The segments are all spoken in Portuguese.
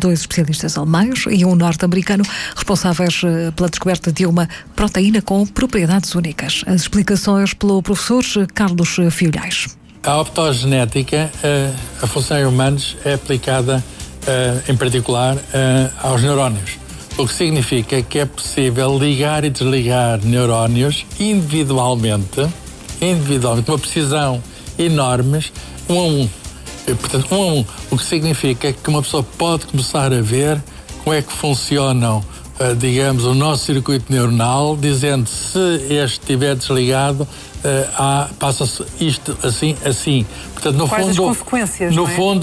2 especialistas alemães e um norte-americano, responsáveis pela descoberta de uma proteína com propriedades únicas. As explicações pelo professor Carlos Fiolhais. A optogenética, a função em humanos, é aplicada, em particular, aos neurónios. O que significa que é possível ligar e desligar neurónios individualmente, com uma precisão enormes, um a um. Portanto, um a um. O que significa que uma pessoa pode começar a ver como é que funcionam, digamos, o nosso circuito neuronal, dizendo se este estiver desligado, passa-se isto assim. Portanto, no Quais fundo, as consequências,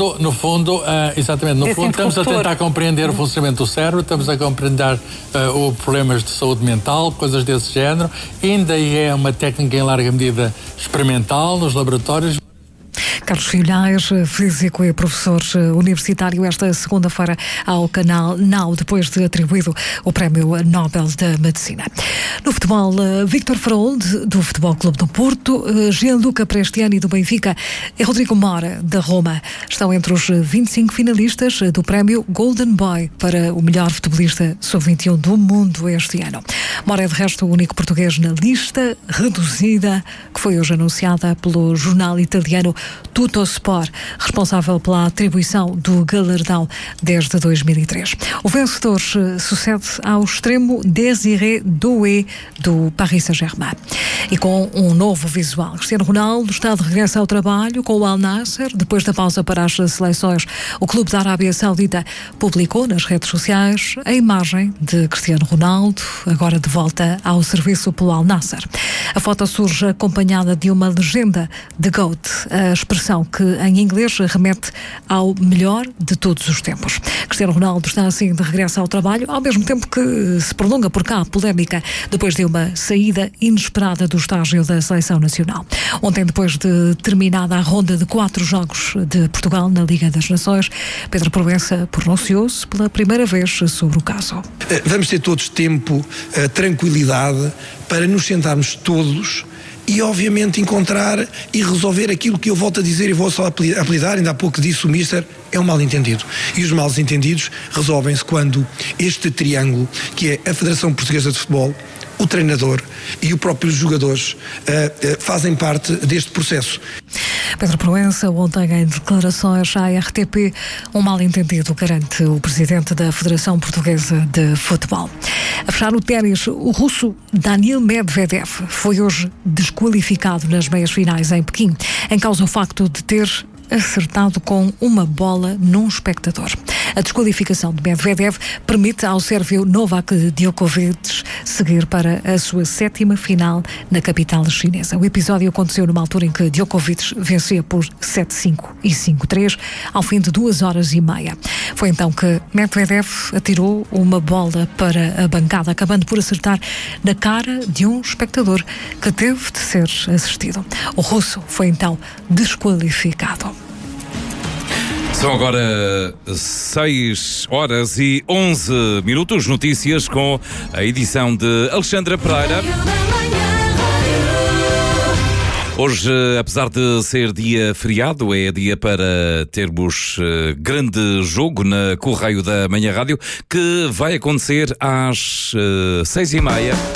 exatamente, no fundo estamos a tentar compreender o funcionamento do cérebro, estamos a compreender problemas de saúde mental, coisas desse género. Ainda é uma técnica em larga medida experimental nos laboratórios. Carlos Fiolhais, físico e professor universitário, esta segunda-feira ao canal Now, depois de atribuído o Prémio Nobel da Medicina. No futebol, Víctor Faraolde, do Futebol Clube do Porto, Gianluca Prestiani, do Benfica, e Rodrigo Mora, da Roma, estão entre os 25 finalistas do Prémio Golden Boy para o melhor futebolista sub-21 do mundo este ano. Mora é, de resto, o único português na lista reduzida, que foi hoje anunciada pelo jornal italiano Tuttosport, responsável pela atribuição do galardão desde 2003. O vencedor sucede ao extremo Désiré Doué, do Paris Saint-Germain. E com um novo visual, Cristiano Ronaldo está de regresso ao trabalho com o Al Nassr. Depois da pausa para as seleções, o clube da Arábia Saudita publicou nas redes sociais a imagem de Cristiano Ronaldo, agora de volta ao serviço pelo Al Nassr. A foto surge acompanhada de uma legenda de GOAT, a expressão que em inglês remete ao melhor de todos os tempos. Cristiano Ronaldo está assim de regresso ao trabalho, ao mesmo tempo que se prolonga por cá a polémica depois de uma saída inesperada do estágio da Seleção Nacional. Ontem, depois de terminada a ronda de 4 jogos de Portugal na Liga das Nações, Pedro Proença pronunciou-se pela primeira vez sobre o caso. Vamos ter todos tempo, tranquilidade, para nos sentarmos todos e, obviamente, encontrar e resolver aquilo que eu volto a dizer e vou só apelidar, ainda há pouco disse o Mister, é um mal-entendido. E os mal-entendidos resolvem-se quando este triângulo, que é a Federação Portuguesa de Futebol, o treinador e os próprios jogadores fazem parte deste processo. Pedro Proença, ontem em declarações à RTP, um mal-entendido, garante o presidente da Federação Portuguesa de Futebol. A fechar o ténis, o russo Daniil Medvedev foi hoje desqualificado nas meias-finais em Pequim, em causa o facto de ter acertado com uma bola num espectador. A desqualificação de Medvedev permite ao sérvio Novak Djokovic seguir para a sua 7ª final na capital chinesa. O episódio aconteceu numa altura em que Djokovic vencia por 7-5 e 5-3 ao fim de 2 horas e meia. Foi então que Medvedev atirou uma bola para a bancada, acabando por acertar na cara de um espectador que teve de ser assistido. O russo foi então desqualificado. São agora 6h11. Notícias com a edição de Alexandra Pereira. Hoje, apesar de ser dia feriado, é dia para termos grande jogo na Correio da Manhã Rádio, que vai acontecer às 6h30.